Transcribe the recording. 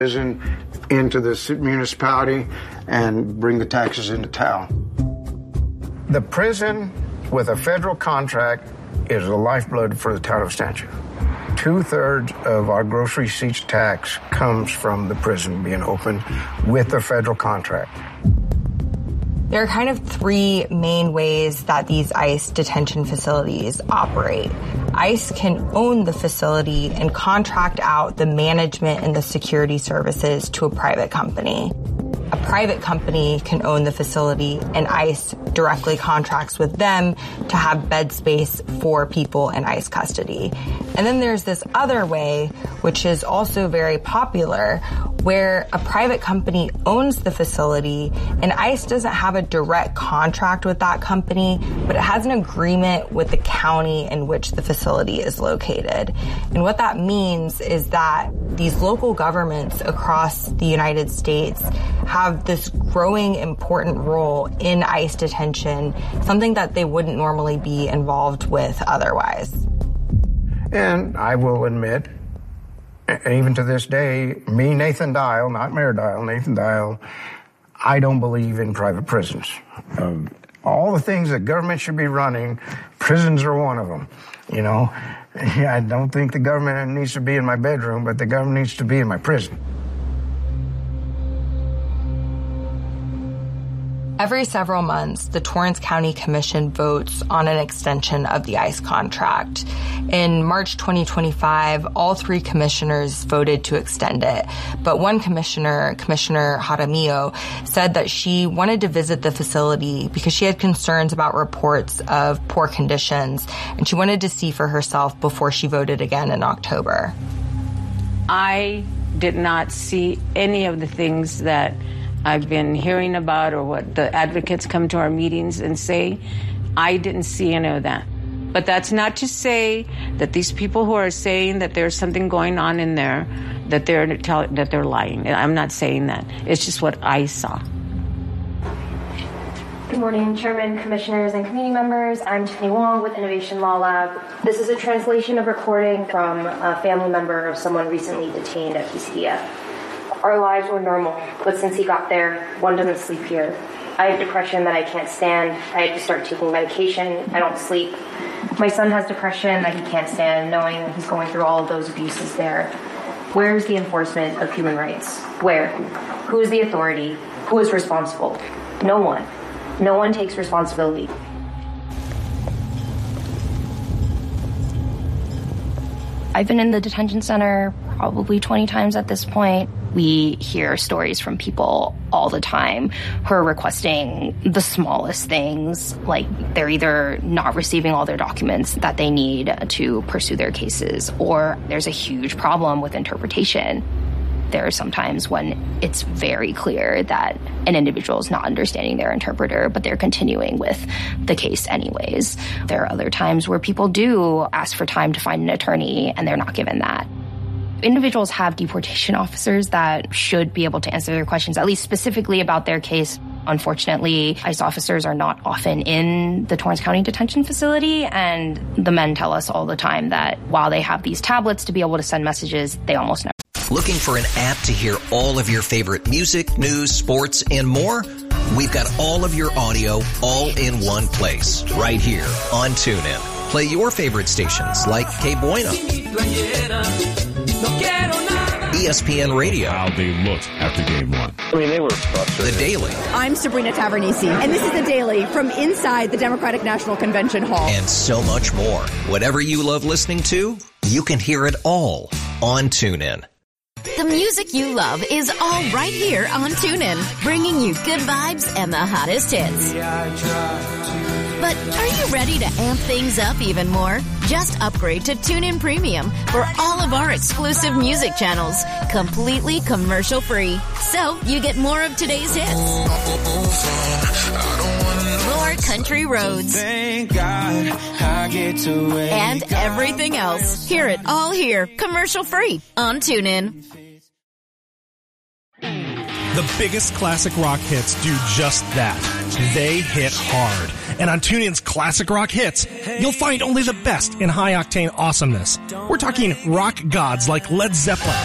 prison into the municipality and bring the taxes into town. The prison with a federal contract is the lifeblood for the town of Stanchia. 2/3 of our gross receipts tax comes from the prison being open with a federal contract. There are kind of three main ways that these ICE detention facilities operate. ICE can own the facility and contract out the management and the security services to a private company. A private company can own the facility, and ICE directly contracts with them to have bed space for people in ICE custody. And then there's this other way, which is also very popular, where a private company owns the facility and ICE doesn't have a direct contract with that company, but it has an agreement with the county in which the facility is located. And what that means is that these local governments across the United States have this growing important role in ICE detention, something that they wouldn't normally be involved with otherwise. And I will admit, even to this day, me, Nathan Dial, not Mayor Dial, Nathan Dial, I don't believe in private prisons. All the things that government should be running, prisons are one of them. You know, I don't think the government needs to be in my bedroom, but the government needs to be in my prison. Every several months, the Torrance County Commission votes on an extension of the ICE contract. In March 2025, all three commissioners voted to extend it. But one commissioner, Commissioner Jaramillo, said that she wanted to visit the facility because she had concerns about reports of poor conditions, and she wanted to see for herself before she voted again in October. I did not see any of the things that I've been hearing about or what the advocates come to our meetings and say. I didn't see any of that. But that's not to say that these people who are saying that there's something going on in there, that they're lying. I'm not saying that. It's just what I saw. Good morning, Chairman, Commissioners, and community members. I'm Tiffany Wong with Innovation Law Lab. This is a translation of recording from a family member of someone recently detained at PCDF. Our lives were normal, but since he got there, one doesn't sleep here. I have depression that I can't stand. I had to start taking medication. I don't sleep. My son has depression that he can't stand, knowing that he's going through all of those abuses there. Where is the enforcement of human rights? Where? Who is the authority? Who is responsible? No one. No one takes responsibility. I've been in the detention center probably 20 times at this point. We hear stories from people all the time who are requesting the smallest things, like they're either not receiving all their documents that they need to pursue their cases, or there's a huge problem with interpretation. There are some times when it's very clear that an individual is not understanding their interpreter, but they're continuing with the case anyways. There are other times where people do ask for time to find an attorney and they're not given that. Individuals have deportation officers that should be able to answer their questions, at least specifically about their case. Unfortunately, ICE officers are not often in the Torrance County Detention Facility, and the men tell us all the time that while they have these tablets to be able to send messages, they almost never. Looking for an app to hear all of your favorite music, news, sports, and more? We've got all of your audio all in one place, right here on TuneIn. Play your favorite stations like Que Bueno, ESPN Radio. How they looked after game one. I mean, they were frustrated. The Daily. I'm Sabrina Tavernisi, and this is The Daily from inside the Democratic National Convention Hall. And so much more. Whatever you love listening to, you can hear it all on TuneIn. The music you love is all right here on TuneIn, bringing you good vibes and the hottest hits. But are you ready to amp things up even more? Just upgrade to TuneIn Premium for all of our exclusive music channels, completely commercial-free. So you get more of today's hits, more country roads, and everything else. Hear it all here, commercial-free on TuneIn. The biggest classic rock hits do just that. They hit hard. And on TuneIn's Classic Rock Hits, you'll find only the best in high-octane awesomeness. We're talking rock gods like Led Zeppelin,